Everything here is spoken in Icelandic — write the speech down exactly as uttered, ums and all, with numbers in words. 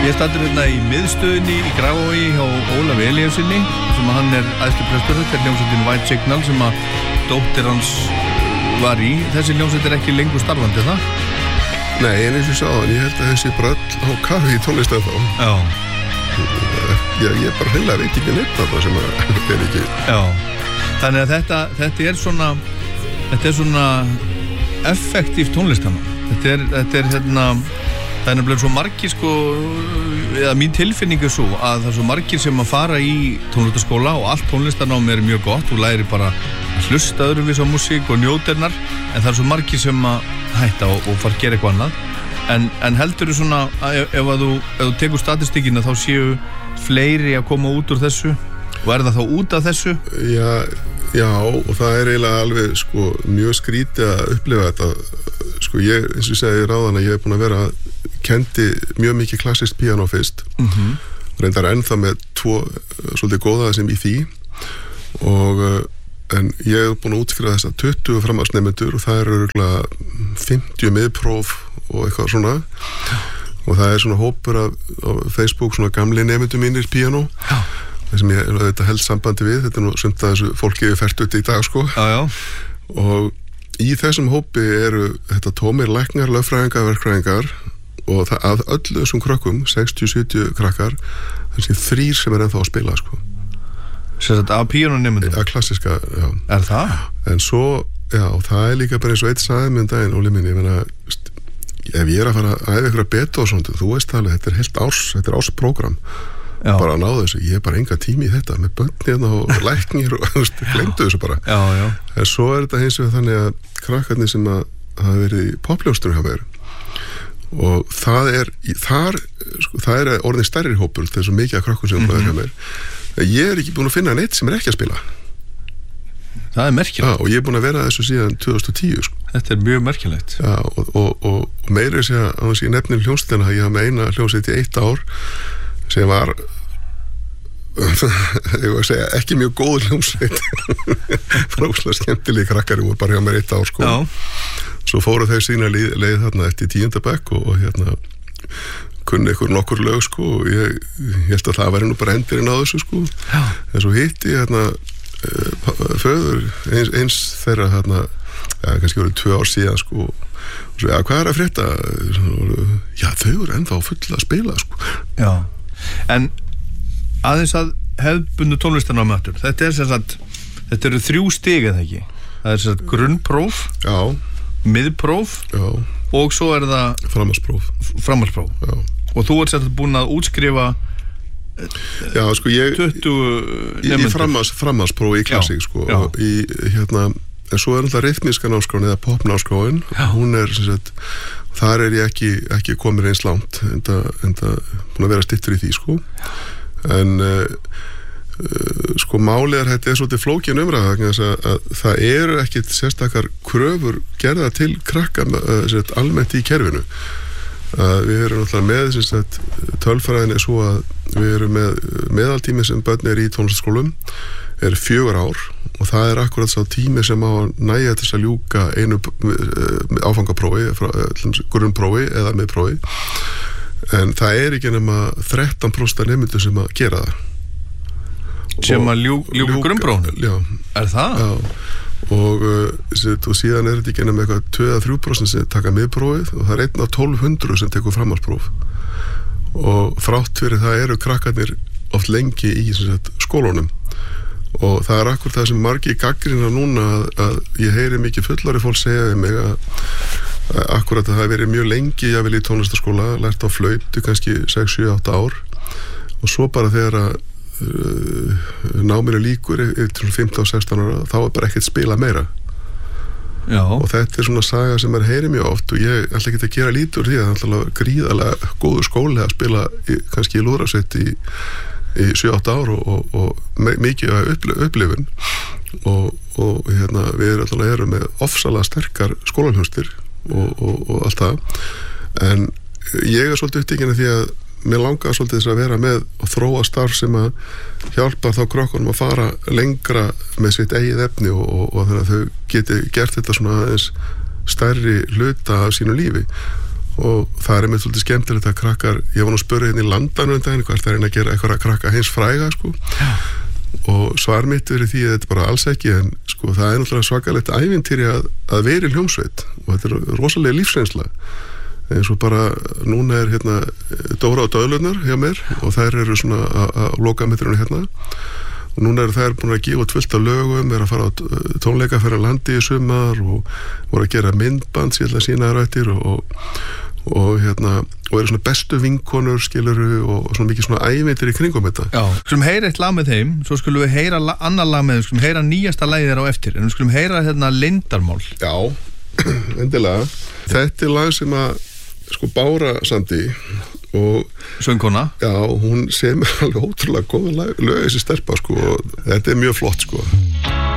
Ég stættur hérna í miðstöðinni í Grafarvogi hjá Ólafi Elíassyni sem hann er æðstuprestur til hljómsveitin White Signal sem að dóttir hans var í. Þessi hljómsveit er ekki lengur starfandi, það? Nei, en eins og ég sagði, ég held að þessi bara öll á kafi í tónlistar þá. Já. Ég, ég bara heila veit ekki neitt af það sem að er ekki. Já. Þannig að þetta, þetta er svona, þetta er svona effektív tónlistarnám. Þetta er, þetta er hérna, það er nefnilega svo margir sko, eða mín tilfinning er svo að það er svo margir sem að fara í tónlistarskóla og allt tónlistarnám er mjög gott, þú lærir bara að hlusta öðruvísi á músík og njóternar, en það er svo margir sem að hætta og, og fara að gera eitthvað annað. En, en heldur þú svona, ef, ef, að þú, ef þú tekur statistíkina þá séu fleiri að koma út úr þessu og er það þá út af þessu? Já, já, og það er eiginlega alveg sko, mjög skrítið að upplifa þetta. Sko ég, eins og ég segi ráðan að ég er búin að vera kendi mjög mikið klassist piano fyrst mm-hmm. reyndar ennþá með tvo svolítið góða sem í því og en ég er búin að útskrifa þess að tuttugu framhaldsnemendur og það eru örugglega fimmtíu miðpróf og eitthvað svona og það er svona hópur af, af Facebook svona gamli nemendur mínir piano já. Það sem ég þetta held sambandi við, þetta er nú sumt að þessu fólki er fertugt í dag sko já, já. Og í þessum hópi eru þetta tómir læknar, lögfræðingar, verkfræðingar og það, að öllu þessum krökkum, sextíu til sjötíu krakkar, þessi þrír sem er ennþá að spila, sko. Sér þetta af píanónemendum? Að klassiska, já. Er það? En svo, já, það er líka bara eins og eitt sagði með daginn, Óli minni, ég meina, ef ég er að fara að æfa ykkur að beta og svona, þú veist alveg, þetta er heilt árs, þetta er ársprógram. Já. Bara að náðu þessu, ég er bara enga tími í þetta með börnirna og læknir og þú veist, glemdu þessu bara já, já. En svo er þetta hins vegar þannig að krakkarnir sem að hafa verið í popljónstunum hjá mér og það er þar, sko, það er orðin stærri hópur til þess að mikið af krakkum sem mm-hmm. hjá mér ég er ekki búin að finna neitt sem er ekki að spila það er merkilegt já, og ég er búin að vera þessu síðan tvö þúsund og tíu sko. Þetta er mjög merkilegt já, og, og, og, og meira sé að á þess að ég nefnir hljómsveitina ég hafa með eina hljómsveit í eitt ár sem var ég var að segja ekki mjög góð hljómsveit frákslega skemmtilegi krakkar voru bara hjá mér eitt ár sko já. Svo fóru þau sína leið, leið þarna eftir tíunda bekk og, og hérna kunni ykkur nokkur lög sko og ég, ég held að það væri nú bara endirinn á þessu sko já. En svo hitti hérna uh, föður eins, eins þeirra hérna ja, kannski voru tvö ár síðan sko og svo, ja, hvað er að frétta? Já, þau eru ennþá full að spila sko já, en aðeins að hefðbundu tónlistarnámi aftur. Þetta er sem sagt, þetta eru þrjú stig eða ekki. Það er sem sagt grunnpróf, já. Miðpróf já. Og svo er það framhalspróf. Framhalspróf. Já. Og þú ert sem sagt búin að útskrifa já, sko ég tuttugu nemendur. Í framhals, framhalsprófi í klassík sko já. Og í hérna en svo er alltaf rytmíska námskráin eða popnámskráin. Hún er sem sagt þar er ég ekki ekki komin eins langt enda enda búin að vera stittur í því sko. En uh, uh, sko málið er þetta er svolítið flókin umræða að, að það eru ekkit sérstakar kröfur gerða til krakka uh, almennt í kerfinu uh, við erum náttúrulega með sagt, tölfræðin er svo að við erum með meðaltími sem börn er í tónlistaskólum er fjögur ár og það er akkurat sá tími sem á að næja til að ljúka einu uh, áfangaprófi uh, grunnprófi eða miðprófi en það er ekki nema þrettán prósent nemendur sem að gera það sem að ljú, ljúka grunnprófinu? Já. Er það? Já, og, uh, og síðan er þetta ekki nema eitthvað tvö til þrjú prósent sem taka miðprófið og það er einn af tólf hundruð sem tekur framhalspróf og þrátt fyrir það eru krakkarnir oft lengi í sagt, skólunum og það er akkur það sem margir gagnrýna núna að, að ég heyri mikið fullari fólk segja við mig að akkurat að það hefur verið mjög lengi ég vil í tónlistaskóla, lært á flautu kannski sex, sjö, átta ár og svo bara þegar að uh, náminu líkur yfir fimmtán, sextán ára þá er bara ekkert spila meira já. Og þetta er svona saga sem er heyri mjög oft og ég ætla ekki að gera lítið úr því að það er gríðarlega góður skóli að spila í, kannski í lúðrasveit í, í sjö, átta ár og, og, og mikið upplifun og, og hérna, við erum alltaf erum með ofsalega sterkar skólanhjónstir Og, og, og allt það en ég er svolítið upptíkin af því að mér langar svolítið þess að vera með og þróa starf sem að hjálpa þá krökkunum að fara lengra með sitt eigið efni og, og, og þannig að þau geti gert þetta svona aðeins stærri hluta af sínu lífi og það er með svolítið skemmtilegt að krakkar, ég var nú að spura hérna í Landanum en daginn, hvað er það að reyna að gera eitthvað að krakka hins fræga sko Já. Og svar mitt verið því að þetta bara alls ekki en sko það er náttúrulega svakalegt ævintýri að, að vera í hljómsveit og þetta er rosalega lífsreynsla eins og bara núna er hérna Dóra og Döðlurnar hjá mér og þær eru svona að loka metrunni hérna og núna eru þær búin að gefa fullt af lögum, er að fara á tónleika fyrir landi í sumar og voru að gera myndband sem ég ætla að sína þær eftir og, og, og hérna og eru svona bestu vinkonur skiluru og svona mikið svona ævindir í kringum þetta. Já, við skulum heyra eitt lag með þeim, svo skulum við heyra la- annar lag með þeim, skulum heyra nýjasta lagið þeirra á eftir, en við skulum heyra hérna Leyndarmál. Já, endilega. Þetta er lag sem að sko Bára Sandi og söngkona. Já, hún semur alveg ótrúlega góða lög, lög þessi stelpa sko og þetta er mjög flott sko.